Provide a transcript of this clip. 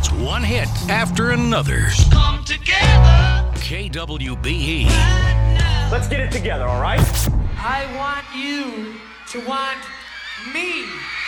It's one hit after another. Come together. KWBE. Let's get it together, all right? I want you to want me.